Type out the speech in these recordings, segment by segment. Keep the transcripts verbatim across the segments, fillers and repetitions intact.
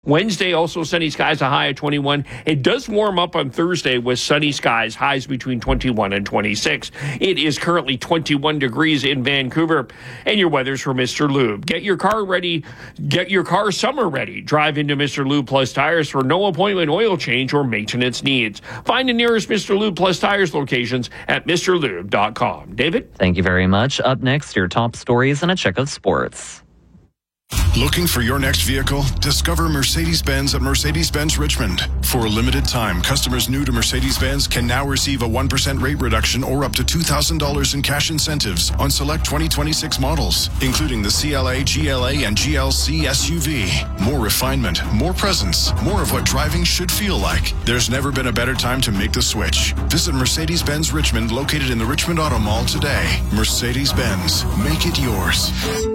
Wednesday, also sunny skies, a high of twenty-one. It does warm up on Thursday with sunny skies, highs between twenty-one and twenty-six. It is currently twenty-one degrees in Vancouver. And your weather's for Mister Lube. Get your car ready. Get your car summer ready. Drive into Mister Lube Plus Tires for no appointment oil change or maintenance needs. Find the nearest Mister Lube Plus Tires locations at Mr Lube dot com. David? Thank you very much. Up next, your top stories and a check of sports. Looking for your next vehicle? Discover Mercedes-Benz at Mercedes-Benz Richmond. For a limited time, customers new to Mercedes-Benz can now receive a one percent rate reduction or up to two thousand dollars in cash incentives on select twenty twenty-six models, including the C L A, G L A, and G L C S U V. More refinement, more presence, more of what driving should feel like. There's never been a better time to make the switch. Visit Mercedes-Benz Richmond, located in the Richmond Auto Mall today. Mercedes-Benz, make it yours.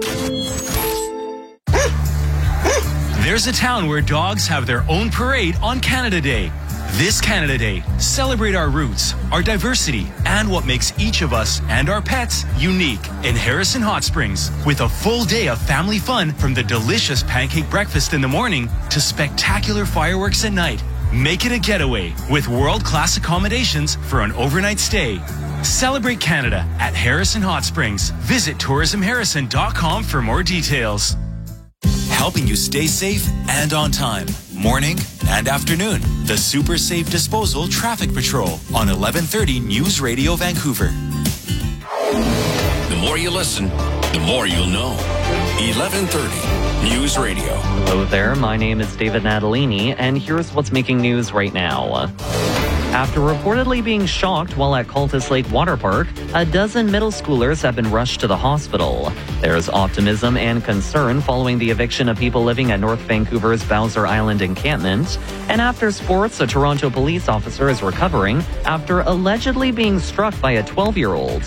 There's a town where dogs have their own parade on Canada Day. This Canada Day, celebrate our roots, our diversity, and what makes each of us and our pets unique in Harrison Hot Springs, with a full day of family fun from the delicious pancake breakfast in the morning to spectacular fireworks at night. Make it a getaway with world-class accommodations for an overnight stay. Celebrate Canada at Harrison Hot Springs. Visit tourism harrison dot com for more details. Helping you stay safe and on time, morning and afternoon. The Super Safe Disposal Traffic Patrol on eleven thirty News Radio Vancouver. The more you listen, the more you'll know. eleven thirty News Radio. Hello there, my name is David Natalini, and here's what's making news right now. After reportedly being shocked while at Cultus Lake Water Park, a dozen middle schoolers have been rushed to the hospital. There's optimism and concern following the eviction of people living at North Vancouver's Bowser Island encampment. And after sports, a Toronto police officer is recovering after allegedly being struck by a twelve-year-old.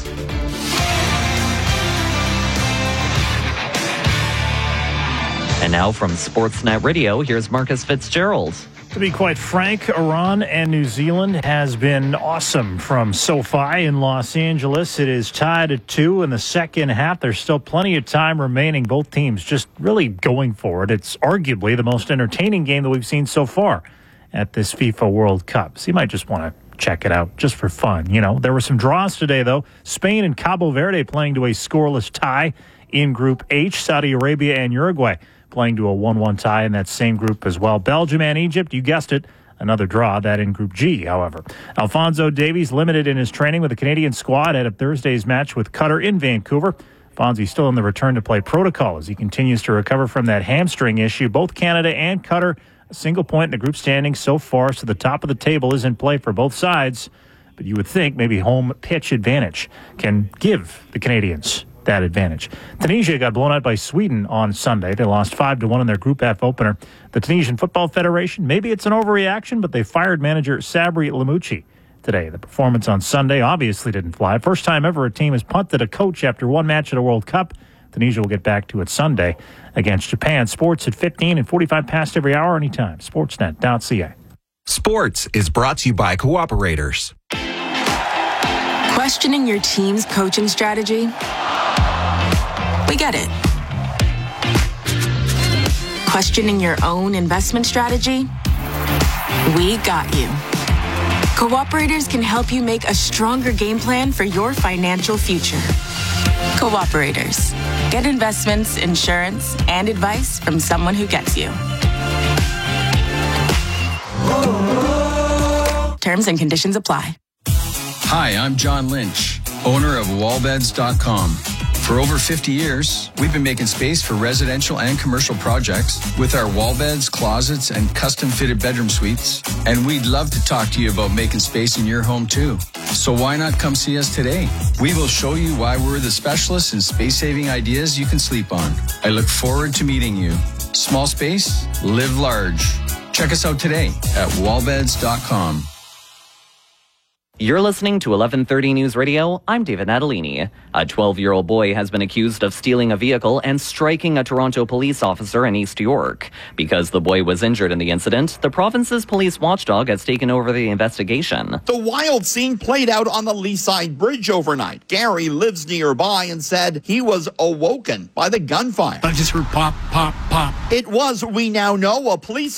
And now from Sportsnet Radio, here's Marcus Fitzgerald. To be quite frank, Iran and New Zealand has been awesome from SoFi in Los Angeles. It is tied at two in the second half. There's still plenty of time remaining. Both teams just really going for it. It's arguably the most entertaining game that we've seen so far at this FIFA World Cup. So you might just want to check it out just for fun. You know, there were some draws today, though. Spain and Cabo Verde playing to a scoreless tie in Group H. Saudi Arabia and Uruguay playing to a one one tie in that same group as well. Belgium and Egypt, you guessed it, another draw, that in Group G, however. Alphonso Davies limited in his training with the Canadian squad ahead of Thursday's match with Qatar in Vancouver. Fonzie still in the return-to-play protocol as he continues to recover from that hamstring issue. Both Canada and Qatar, a single point in the group standing so far, so the top of the table is in play for both sides. But you would think maybe home pitch advantage can give the Canadians that advantage. Tunisia got blown out by Sweden on Sunday. They lost five to one in their Group F opener. The Tunisian Football Federation, maybe it's an overreaction, but they fired manager Sabri Lamouchi today. The performance on Sunday obviously didn't fly. First time ever a team has punted a coach after one match at a World Cup. Tunisia will get back to it Sunday against Japan. Sports at fifteen and forty-five past every hour anytime. Sportsnet dot c a. Sports is brought to you by Cooperators. Questioning your team's coaching strategy? We get it. Questioning your own investment strategy? We got you. Cooperators can help you make a stronger game plan for your financial future. Cooperators. Get investments, insurance, and advice from someone who gets you. Terms and conditions apply. Hi, I'm John Lynch, owner of wall beds dot com. For over fifty years, we've been making space for residential and commercial projects with our wall beds, closets, and custom-fitted bedroom suites. And we'd love to talk to you about making space in your home, too. So why not come see us today? We will show you why we're the specialists in space-saving ideas you can sleep on. I look forward to meeting you. Small space, live large. Check us out today at wall beds dot com. You're listening to eleven thirty News Radio. I'm David Natalini. A twelve-year-old boy has been accused of stealing a vehicle and striking a Toronto police officer in East York. Because the boy was injured in the incident, the province's police watchdog has taken over the investigation. The wild scene played out on the Leaside Bridge overnight. Gary lives nearby and said he was awoken by the gunfire. I just heard pop, pop, pop. It was, we now know, a police